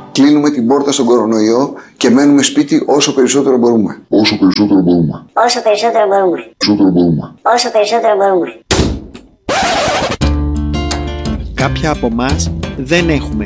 Κλείνουμε την πόρτα στον κορονοϊό και μένουμε σπίτι όσο περισσότερο μπορούμε. Όσο περισσότερο μπορούμε. Όσο περισσότερο μπορούμε. Περισσότερο μπορούμε. Όσο περισσότερο μπορούμε. Κάποια από εμάς δεν έχουμε